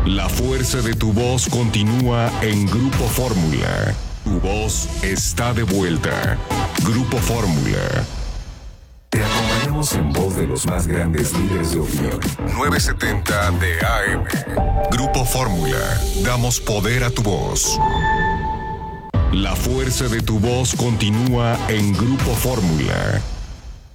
La fuerza de tu voz continúa en Grupo Fórmula. Tu voz está de vuelta. Grupo Fórmula. Te acompañamos en voz de los más grandes líderes de opinión. 970 de AM. Grupo Fórmula. Damos poder a tu voz. La fuerza de tu voz continúa en Grupo Fórmula.